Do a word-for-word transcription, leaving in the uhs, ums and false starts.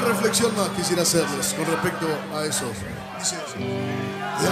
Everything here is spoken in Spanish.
reflexión más quisiera hacerles con respecto a eso. Dice,